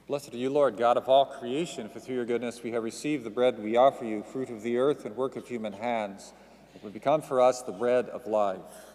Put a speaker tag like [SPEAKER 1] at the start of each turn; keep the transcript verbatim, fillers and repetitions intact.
[SPEAKER 1] Blessed are you, Lord, God of all creation, for through your goodness we have received the bread we offer you, fruit of the earth and work of human hands. It would become for us the bread of life.